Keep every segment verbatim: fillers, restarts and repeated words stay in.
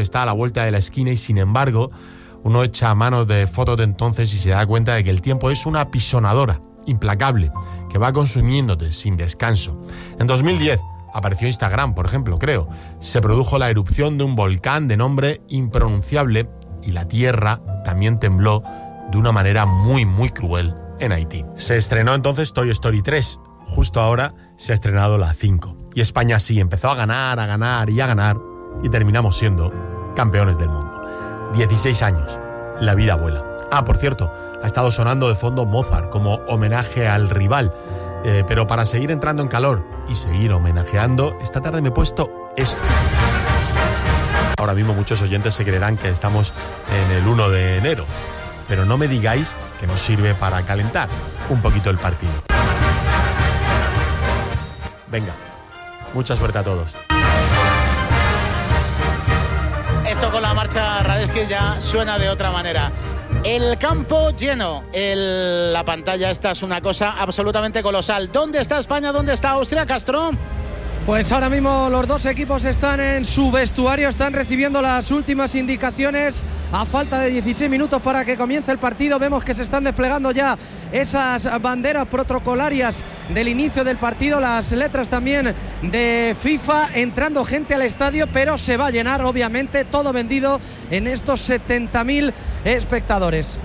está a la vuelta de la esquina y, sin embargo, uno echa mano de fotos de entonces y se da cuenta de que el tiempo es una apisonadora, implacable, que va consumiéndote sin descanso. En dos mil diez apareció Instagram, por ejemplo, creo. Se produjo la erupción de un volcán de nombre impronunciable y la tierra también tembló de una manera muy, muy cruel en Haití. Se estrenó entonces Toy Story tres. Justo ahora se ha estrenado la cinco. Y España sí empezó a ganar, a ganar y a ganar y terminamos siendo campeones del mundo. dieciséis años. La vida vuela. Ah, por cierto, ha estado sonando de fondo Mozart como homenaje al rival. Eh, pero para seguir entrando en calor y seguir homenajeando, esta tarde me he puesto esto. Ahora mismo muchos oyentes se creerán que estamos en el uno de enero, pero no me digáis que nos sirve para calentar un poquito el partido. Venga, mucha suerte a todos. Esto con la marcha Radetzky ya suena de otra manera. El campo lleno, el, la pantalla esta es una cosa absolutamente colosal. ¿Dónde está España? ¿Dónde está Austria, Castro? Pues ahora mismo los dos equipos están en su vestuario, están recibiendo las últimas indicaciones a falta de dieciséis minutos para que comience el partido. Vemos que se están desplegando ya esas banderas protocolarias del inicio del partido, las letras también de FIFA, entrando gente al estadio, pero se va a llenar obviamente, todo vendido en estos setenta mil espectadores.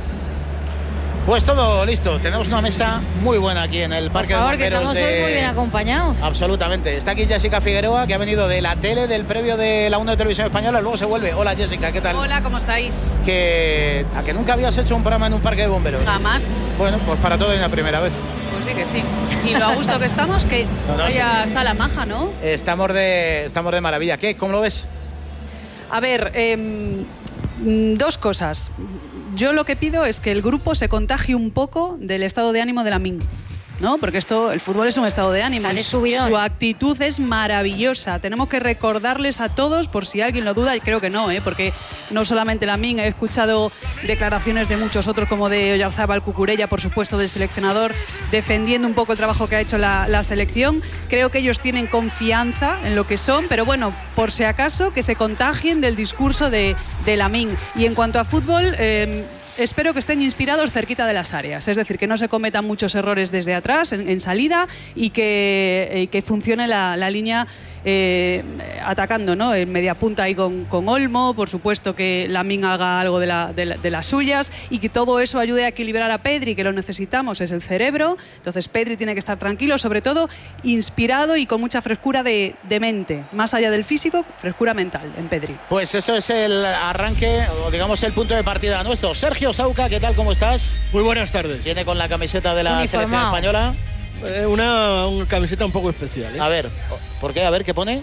Pues todo listo, tenemos una mesa muy buena aquí en el Parque de Bomberos. Por favor, que estamos de... hoy muy bien acompañados. Absolutamente. Está aquí Jessica Figueroa, que ha venido de la tele, del previo de la uno de Televisión Española, luego se vuelve. Hola Jessica, ¿qué tal? Hola, ¿cómo estáis? Que, ¿A que nunca habías hecho un programa en un Parque de Bomberos? Jamás. Bueno, pues para todo es la primera vez. Pues sí que sí. Y lo a gusto que estamos, que no, no, vaya sí. Sala maja, ¿no? Estamos de, estamos de maravilla. ¿Qué? ¿Cómo lo ves? A ver, eh, dos cosas. Yo lo que pido es que el grupo se contagie un poco del estado de ánimo de Lamine, ¿no? Porque esto, el fútbol es un estado de ánimo. Su, su actitud es maravillosa. Tenemos que recordarles a todos, por si alguien lo duda, y creo que no, ¿eh? Porque no solamente Lamine, he escuchado declaraciones de muchos otros, como de Oyarzabal Cucurella, por supuesto, del seleccionador, defendiendo un poco el trabajo que ha hecho la, la selección. Creo que ellos tienen confianza en lo que son, pero bueno, por si acaso, que se contagien del discurso de, de Lamine. Y en cuanto a fútbol, eh, espero que estén inspirados cerquita de las áreas, es decir, que no se cometan muchos errores desde atrás, en, en salida, y que, eh, que funcione la, la línea eh, atacando, ¿no? En media punta ahí con, con Olmo, por supuesto que Lamine haga algo de, la, de, la, de las suyas, y que todo eso ayude a equilibrar a Pedri, que lo necesitamos, es el cerebro. Entonces Pedri tiene que estar tranquilo, sobre todo inspirado y con mucha frescura de, de mente, más allá del físico, frescura mental en Pedri. Pues eso es el arranque, o digamos el punto de partida nuestro. Sergio Sauca, ¿qué tal? ¿Cómo estás? Muy buenas tardes. Viene con la camiseta de la selección española. Eh, una, una camiseta un poco especial, ¿eh? A ver, ¿por qué? A ver, ¿qué pone?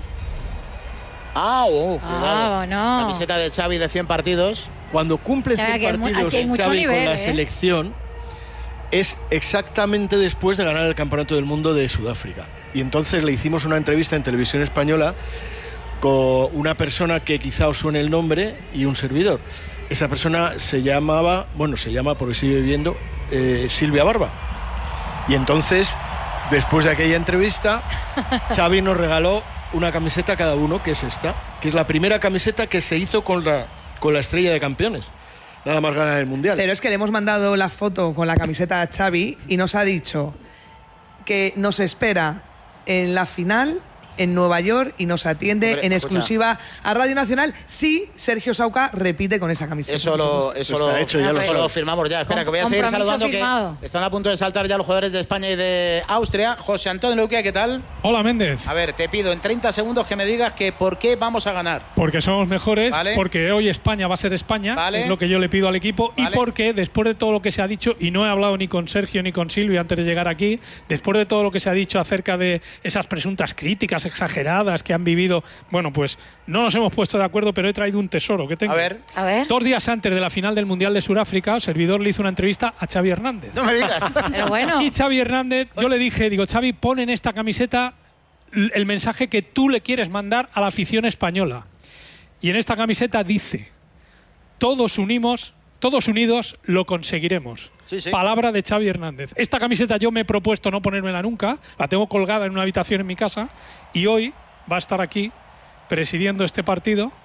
Ah, oh, ah no. Camiseta de Xavi de cien partidos. Cuando cumple cien partidos en Xavi nivel, con la ¿eh? selección, es exactamente después de ganar el Campeonato del Mundo de Sudáfrica. Y entonces le hicimos una entrevista en Televisión Española con una persona que quizá os suene el nombre y un servidor. Esa persona se llamaba, bueno, se llama porque sigue viviendo, eh, Silvia Barba. Y entonces, después de aquella entrevista, Xavi nos regaló una camiseta a cada uno, que es esta, que es la primera camiseta que se hizo con la, con la estrella de campeones. Nada más ganar el Mundial. Pero es que le hemos mandado la foto con la camiseta a Xavi y nos ha dicho que nos espera en la final en Nueva York y nos atiende Hombre, en exclusiva escucha. a Radio Nacional si Sergio Sauca repite con esa camiseta. Eso lo, eso lo, hecho, ya lo, lo firmamos ya. Espera, que voy a seguir saludando, firmado. que están a punto de saltar ya los jugadores de España y de Austria. José Antonio Luque, ¿qué tal? Hola, Méndez. A ver, te pido en treinta segundos que me digas que por qué vamos a ganar. Porque somos mejores, ¿vale? Porque hoy España va a ser España, ¿vale? Es lo que yo le pido al equipo, ¿vale? Y porque después de todo lo que se ha dicho, y no he hablado ni con Sergio ni con Silvia antes de llegar aquí, después de todo lo que se ha dicho acerca de esas presuntas críticas exageradas que han vivido, bueno, pues no nos hemos puesto de acuerdo, pero he traído un tesoro que tengo. A ver. A ver. Dos días antes de la final del Mundial de Sudáfrica, el servidor le hizo una entrevista a Xavi Hernández. No me digas. Pero bueno. Y Xavi Hernández, yo le dije, digo, Xavi, pon en esta camiseta el mensaje que tú le quieres mandar a la afición española. Y en esta camiseta dice, todos unimos, todos unidos lo conseguiremos. Sí, sí. Palabra de Xavi Hernández. Esta camiseta yo me he propuesto no ponérmela nunca, la tengo colgada en una habitación en mi casa, y hoy va a estar aquí presidiendo este partido